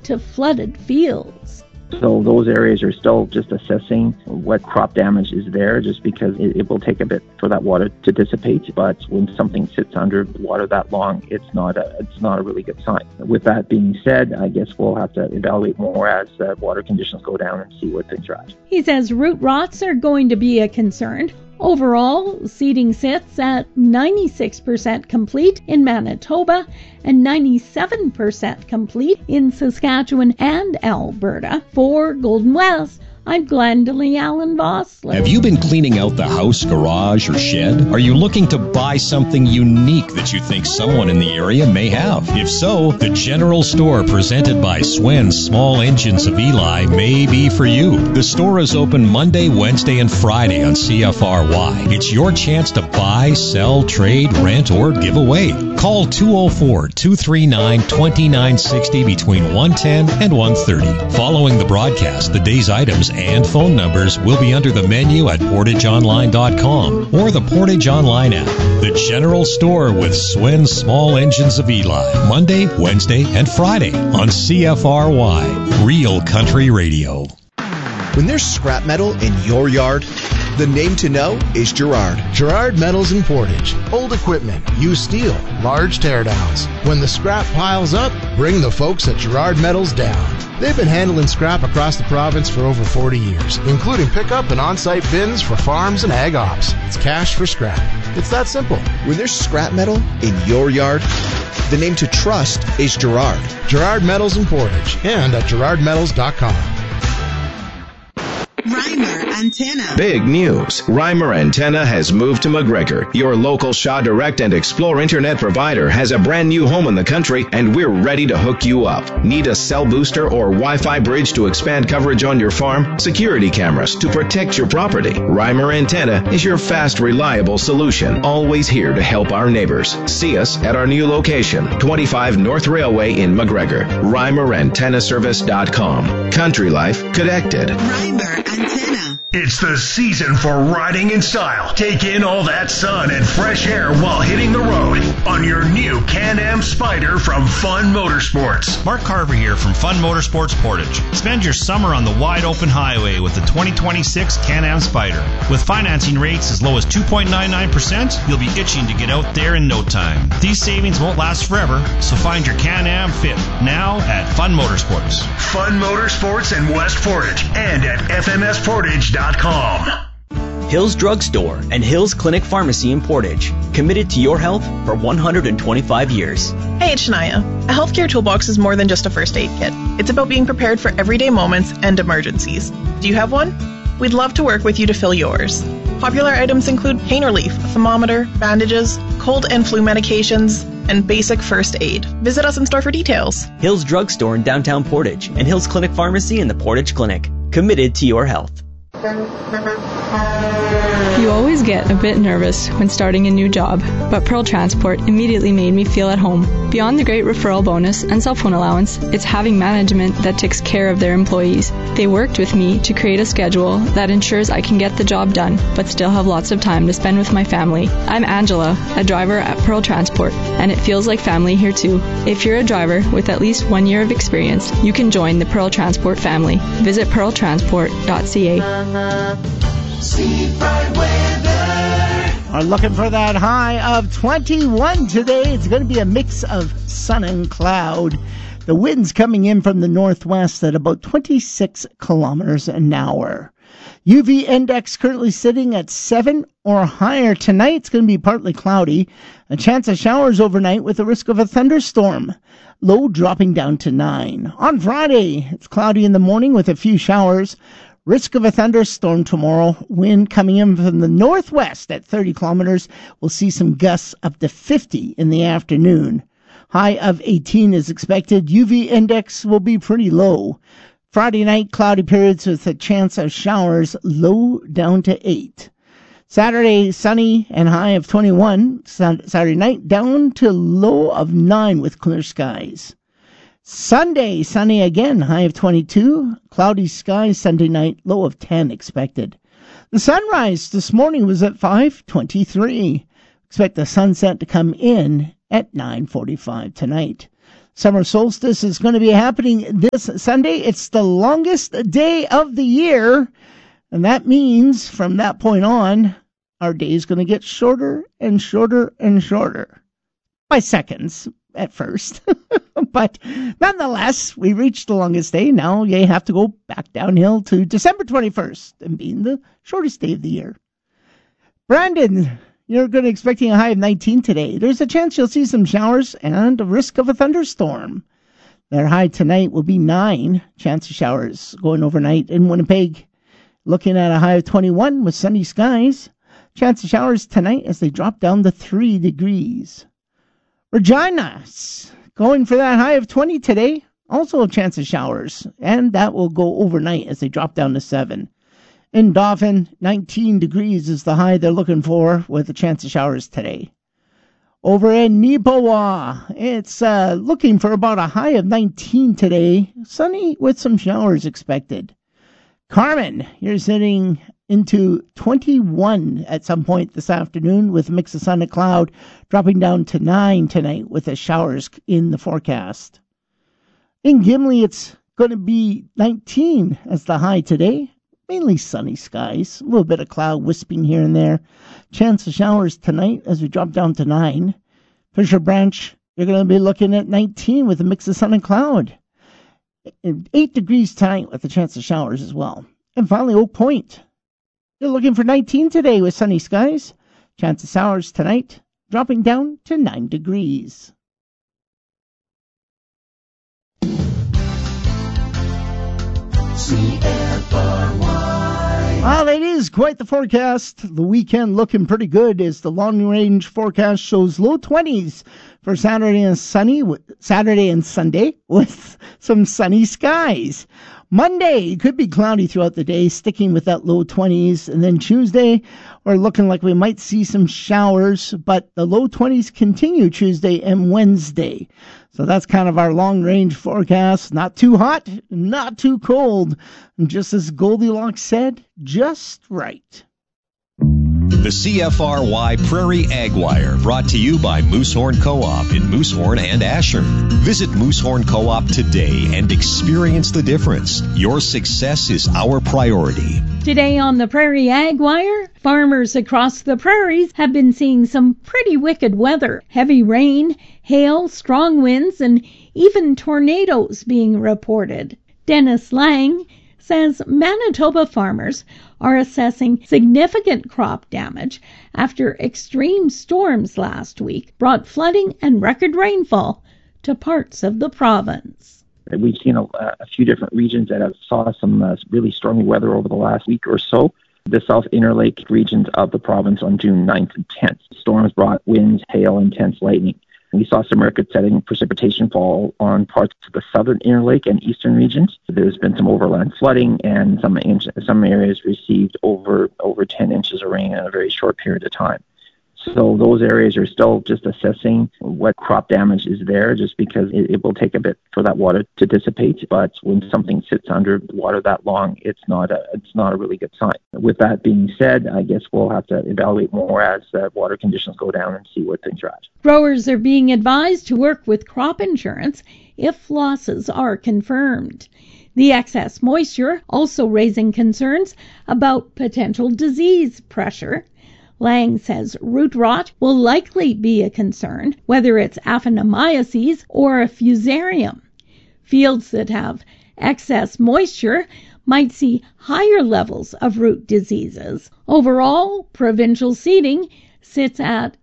to flooded fields. So those areas are still just assessing what crop damage is there, just because it will take a bit for that water to dissipate. But when something sits under water that long, it's not a really good sign. With that being said, I guess we'll have to evaluate more as water conditions go down and see where things are at. He says root rots are going to be a concern. Overall, seeding sits at 96% complete in Manitoba and 97% complete in Saskatchewan and Alberta. For Golden West, I'm Glendalee Allen Vosloo. Have you been cleaning out the house, garage, or shed? Are you looking to buy something unique that you think someone in the area may have? If so, the General Store presented by Swen's Small Engines of Eli may be for you. The store is open Monday, Wednesday, and Friday on CFRY. It's your chance to buy, sell, trade, rent, or give away. Call 204-239-2960 between 1:10 and 1:30. Following the broadcast, the day's items and phone numbers will be under the menu at PortageOnline.com or the Portage Online app. The General Store with Swen's Small Engines of Eli. Monday, Wednesday, and Friday on CFRY. Real Country Radio. When there's scrap metal in your yard, the name to know is Gerard. Gerard Metals in Portage. Old equipment, used steel, large teardowns. When the scrap piles up, bring the folks at Gerard Metals down. They've been handling scrap across the province for over 40 years, including pickup and on-site bins for farms and ag ops. It's cash for scrap. It's that simple. When there's scrap metal in your yard, the name to trust is Gerard. Gerard Metals in Portage and at GerardMetals.com. Reimer Antenna. Big news. Reimer Antenna has moved to McGregor. Your local Shaw Direct and Explore internet provider has a brand new home in the country, and we're ready to hook you up. Need a cell booster or Wi-Fi bridge to expand coverage on your farm? Security cameras to protect your property? Reimer Antenna is your fast, reliable solution. Always here to help our neighbors. See us at our new location, 25 North Railway in McGregor. ReimerAntennaService.com. Country life connected. Reimer Antenna. It's the season for riding in style. Take in all that sun and fresh air while hitting the road on your new Can-Am Spyder from Fun Motorsports. Mark Carver here from Fun Motorsports Portage. Spend your summer on the wide open highway with the 2026 Can-Am Spyder. With financing rates as low as 2.99%, you'll be itching to get out there in no time. These savings won't last forever, so find your Can-Am fit now at Fun Motorsports. Fun Motorsports in West Portage and at FMSPortage.com. Hills Drug Store and Hills Clinic Pharmacy in Portage. Committed to your health for 125 years. Hey, it's Shania. A healthcare toolbox is more than just a first aid kit. It's about being prepared for everyday moments and emergencies. Do you have one? We'd love to work with you to fill yours. Popular items include pain relief, a thermometer, bandages, cold and flu medications, and basic first aid. Visit us in store for details. Hills Drug Store in downtown Portage and Hills Clinic Pharmacy in the Portage Clinic. Committed to your health. You always get a bit nervous when starting a new job, but Pearl Transport immediately made me feel at home. Beyond the great referral bonus and cell phone allowance, it's having management that takes care of their employees. They worked with me to create a schedule that ensures I can get the job done, but still have lots of time to spend with my family. I'm Angela, a driver at Pearl Transport, and it feels like family here too. If you're a driver with at least 1 year of experience, you can join the Pearl Transport family. Visit pearltransport.ca. Are looking for that high of 21 today. It's going to be a mix of sun and cloud. The wind's coming in from the northwest at about 26 kilometers an hour. UV index currently sitting at 7 or higher. Tonight it's going to be partly cloudy. A chance of showers overnight with a risk of a thunderstorm. Low dropping down to 9. On Friday, it's cloudy in the morning with a few showers. Risk of a thunderstorm tomorrow. Wind coming in from the northwest at 30 kilometers. We'll see some gusts up to 50 in the afternoon. High of 18 is expected. UV index will be pretty low. Friday night, cloudy periods with a chance of showers. Low down to 8. Saturday, sunny and high of 21. Saturday night, down to low of 9 with clear skies. Sunday, sunny again, high of 22. Cloudy skies Sunday night, low of 10 expected. The sunrise this morning was at 5:23. Expect the sunset to come in at 9:45 tonight. Summer solstice is going to be happening this Sunday. It's the longest day of the year, and that means from that point on, our day is going to get shorter and shorter and shorter. By seconds at first. But nonetheless, we reached the longest day. Now you have to go back downhill to December 21st and being the shortest day of the year. Brandon, you're going to be expecting a high of 19 today. There's a chance you'll see some showers and a risk of a thunderstorm. Their high tonight will be 9. Chance of showers going overnight in Winnipeg. Looking at a high of 21 with sunny skies. Chance of showers tonight as they drop down to 3 degrees. Regina, going for that high of 20 today. Also a chance of showers, and that will go overnight as they drop down to 7. In Dauphin, 19 degrees is the high they're looking for with a chance of showers today. Over in Neepawa, it's looking for about a high of 19 today. Sunny with some showers expected. Carmen, you're sitting into 21 at some point this afternoon with a mix of sun and cloud, dropping down to 9 tonight with the showers in the forecast. In Gimli, it's going to be 19 as the high today. Mainly sunny skies, a little bit of cloud wisping here and there. Chance of showers tonight as we drop down to 9. Fisher Branch, you're going to be looking at 19 with a mix of sun and cloud. 8 degrees tonight with a chance of showers as well. And finally, Oak Point. You're looking for 19 today with sunny skies. Chance of showers tonight, dropping down to 9 degrees. Well, it is quite the forecast. The weekend looking pretty good as the long-range forecast shows low 20s for Saturday and Sunday with some sunny skies. Monday could be cloudy throughout the day, sticking with that low 20s. And then Tuesday, we're looking like we might see some showers, but the low 20s continue Tuesday and Wednesday. So that's kind of our long-range forecast. Not too hot, not too cold. And just as Goldilocks said, just right. The CFRY Prairie Ag Wire, brought to you by Moosehorn Co-op in Moosehorn and Asher. Visit Moosehorn Co-op today and experience the difference. Your success is our priority. Today on the Prairie Ag Wire, farmers across the prairies have been seeing some pretty wicked weather. Heavy rain, hail, strong winds, and even tornadoes being reported. Dennis Lang says Manitoba farmers are assessing significant crop damage after extreme storms last week brought flooding and record rainfall to parts of the province. We've seen a few different regions that have saw some really stormy weather over the last week or so. The South Interlake regions of the province on June 9th and 10th. Storms brought winds, hail, intense lightning. We saw some record-setting precipitation fall on parts of the southern Interlake and eastern regions. There's been some overland flooding, and some areas received over 10 inches of rain in a very short period of time. So those areas are still just assessing what crop damage is there, just because it will take a bit for that water to dissipate. But when something sits under water that long, it's not a really good sign. With that being said, I guess we'll have to evaluate more as water conditions go down and see what things are at. Growers are being advised to work with crop insurance if losses are confirmed. The excess moisture also raising concerns about potential disease pressure. Lang says root rot will likely be a concern, whether it's Aphanomyces or a fusarium. Fields that have excess moisture might see higher levels of root diseases. Overall, provincial seeding sits at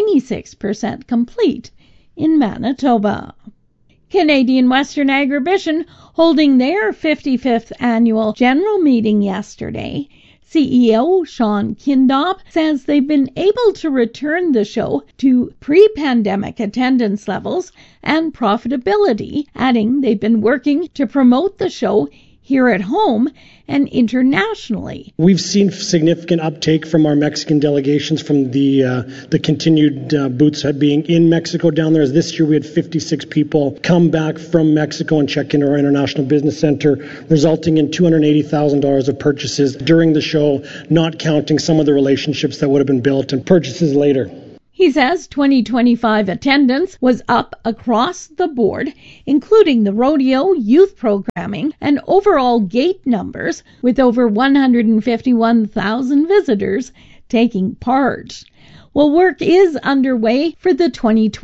96% complete in Manitoba. Canadian Western Agribition holding their 55th annual general meeting yesterday. CEO Sean Kindop says they've been able to return the show to pre-pandemic attendance levels and profitability, adding they've been working to promote the show here at home and internationally. We've seen significant uptake from our Mexican delegations from the continued booths being in Mexico down there. This year we had 56 people come back from Mexico and check into our International Business Center, resulting in $280,000 of purchases during the show, not counting some of the relationships that would have been built and purchases later. He says 2025 attendance was up across the board, including the rodeo, youth programming, and overall gate numbers, with over 151,000 visitors taking part. Well, work is underway for the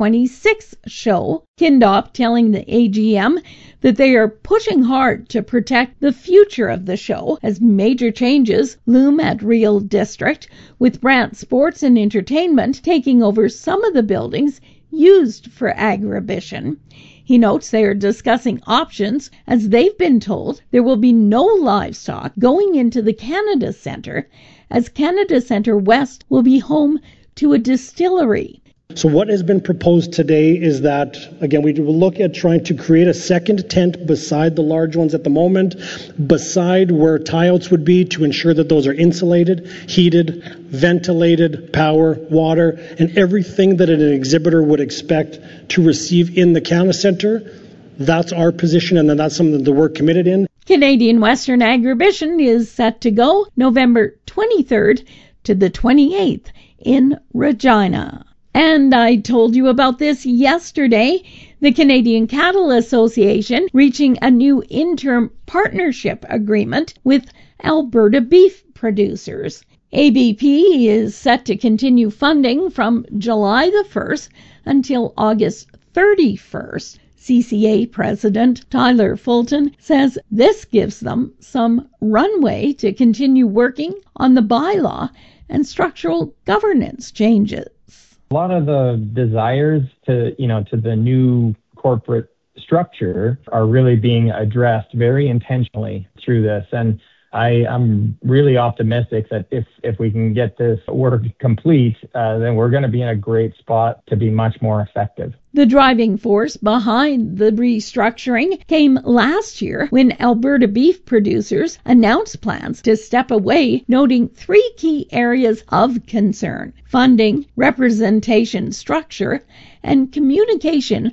2026 show. Kindop telling the AGM that they are pushing hard to protect the future of the show as major changes loom at Real District, with Brant Sports and Entertainment taking over some of the buildings used for Agribition. He notes they are discussing options as they've been told there will be no livestock going into the Canada Centre, as Canada Centre West will be home to a distillery. So what has been proposed today is that, again, we will look at trying to create a second tent beside the large ones at the moment, beside where tie-outs would be, to ensure that those are insulated, heated, ventilated, power, water, and everything that an exhibitor would expect to receive in the Canada Centre. That's our position, and that's something that we're committed in. Canadian Western Agribition is set to go November 23rd to the 28th in Regina. And I told you about this yesterday. The Canadian Cattle Association reaching a new interim partnership agreement with Alberta beef producers. ABP is set to continue funding from July the 1st until August 31st. CCA President Tyler Fulton says this gives them some runway to continue working on the bylaw and structural governance changes. A lot of the desires to the new corporate structure are really being addressed very intentionally through this. And I'm really optimistic that if we can get this work complete, then we're going to be in a great spot to be much more effective. The driving force behind the restructuring came last year when Alberta beef producers announced plans to step away, noting 3 key areas of concern: funding, representation structure, and communication.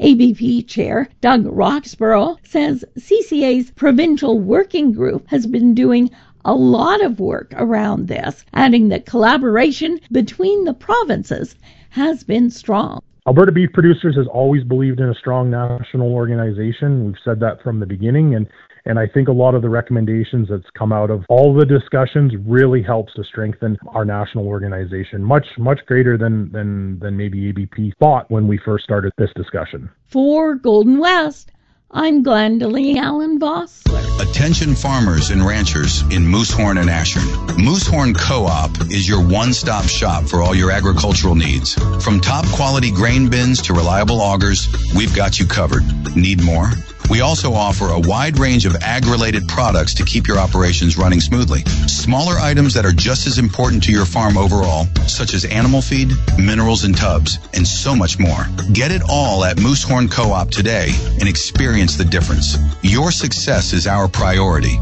ABP Chair Doug Roxborough says CCA's provincial working group has been doing a lot of work around this, adding that collaboration between the provinces has been strong. Alberta Beef Producers has always believed in a strong national organization. We've said that from the beginning, and I think a lot of the recommendations that's come out of all the discussions really helps to strengthen our national organization, much greater than maybe ABP thought when we first started this discussion. For Golden West, I'm Glendalee Allen Vossler. Attention farmers and ranchers in Moosehorn and Ashern. Moosehorn Co-op is your one-stop shop for all your agricultural needs. From top quality grain bins to reliable augers, we've got you covered. Need more? We also offer a wide range of ag-related products to keep your operations running smoothly. Smaller items that are just as important to your farm overall, such as animal feed, minerals and tubs, and so much more. Get it all at Moosehorn Co-op today and experience the difference. Your success is our priority.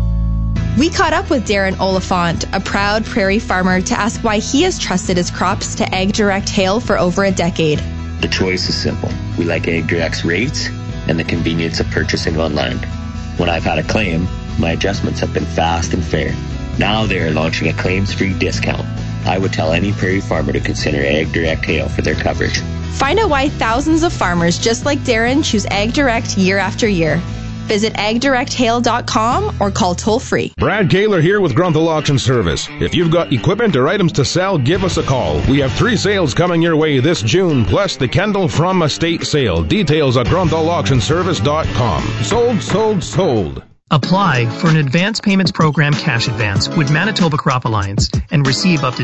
We caught up with Darren Oliphant, a proud prairie farmer, to ask why he has trusted his crops to AgDirect Hail for over a decade. The choice is simple. We like AgDirect's rates and the convenience of purchasing online. When I've had a claim, my adjustments have been fast and fair. Now they're launching a claims-free discount. I would tell any prairie farmer to consider AgDirect Hail for their coverage. Find out why thousands of farmers just like Darren choose AgDirect year after year. Visit agdirecthail.com or call toll-free. Brad Kaler here with Grunthal Auction Service. If you've got equipment or items to sell, give us a call. We have 3 sales coming your way this June, plus the Kendall From Estate sale. Details at grunthallauctionservice.com. Sold, sold, sold. Apply for an advance payments program cash advance with Manitoba Crop Alliance and receive up to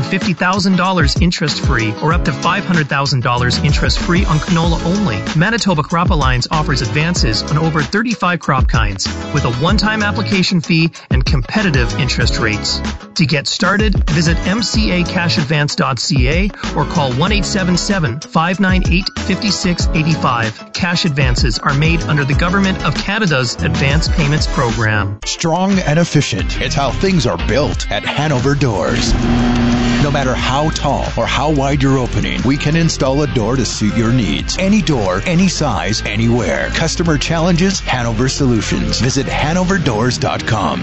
$250,000 interest-free or up to $500,000 interest-free on canola only. Manitoba Crop Alliance offers advances on over 35 crop kinds with a one-time application fee and competitive interest rates. To get started, visit mcacashadvance.ca or call 1-877-598-5685. Cash advances are made under the Government of Canada's Advance Payments Program. Strong and efficient. It's how things are built at Hanover Doors. No matter how tall or how wide your opening, we can install a door to suit your needs. Any door, any size, anywhere. Customer challenges, Hanover Solutions. Visit hanoverdoors.com.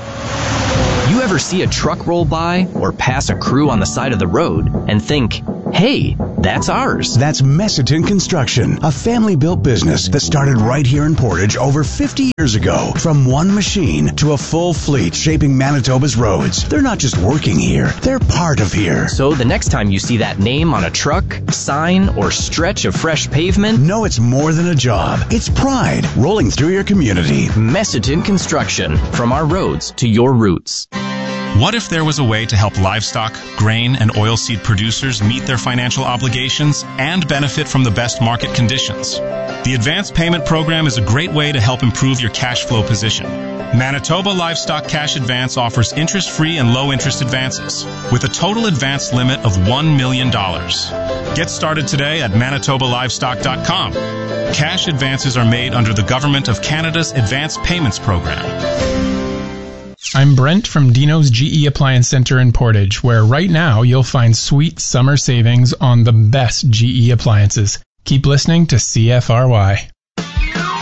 You ever see a truck roll by or pass a crew on the side of the road and think, Hey, that's ours. That's Messiton Construction, a family-built business that started right here in Portage over 50 years ago. From one machine to a full fleet shaping Manitoba's roads. They're not just working here, they're part of here. So the next time you see that name on a truck, sign, or stretch of fresh pavement, know it's more than a job. It's pride rolling through your community. Messiton Construction, from our roads to your roots. What if there was a way to help livestock, grain, and oilseed producers meet their financial obligations and benefit from the best market conditions? The Advanced Payment Program is a great way to help improve your cash flow position. Manitoba Livestock Cash Advance offers interest-free and low-interest advances with a total advance limit of $1 million. Get started today at manitobalivestock.com. Cash advances are made under the Government of Canada's Advanced Payments Program. I'm Brent from Dino's GE Appliance Center in Portage, where right now you'll find sweet summer savings on the best GE appliances. Keep listening to CFRY.